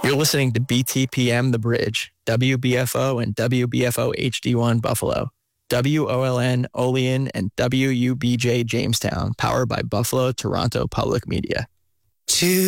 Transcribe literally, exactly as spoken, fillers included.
You're listening to B T P M The Bridge, W B F O and W B F O H D one Buffalo, W O L N Olean, and W U B J Jamestown, powered by Buffalo Toronto Public Media. Two